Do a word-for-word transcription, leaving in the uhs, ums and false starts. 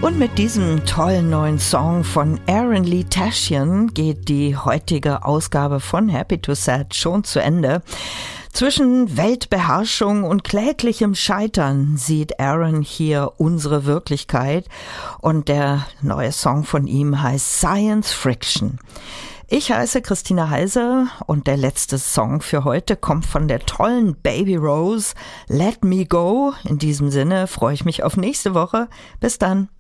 Und mit diesem tollen neuen Song von Aaron Lee Tashian geht die heutige Ausgabe von Happy to Sad schon zu Ende. Zwischen Weltbeherrschung und kläglichem Scheitern sieht Aaron hier unsere Wirklichkeit und der neue Song von ihm heißt Science Friction. Ich heiße Christina Heise und der letzte Song für heute kommt von der tollen Baby Rose, Let Me Go. In diesem Sinne freue ich mich auf nächste Woche. Bis dann.